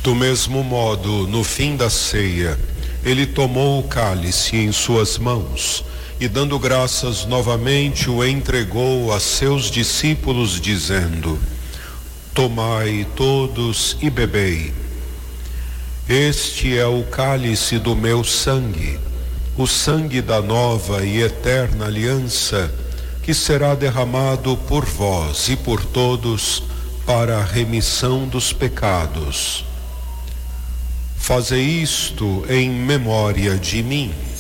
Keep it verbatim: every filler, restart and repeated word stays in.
Do mesmo modo, no fim da ceia, ele tomou o cálice em suas mãos e, dando graças novamente, o entregou a seus discípulos, dizendo: Tomai todos e bebei. Este é o cálice do meu sangue, o sangue da nova e eterna aliança, que será derramado por vós e por todos para a remissão dos pecados. Fazei isto em memória de mim.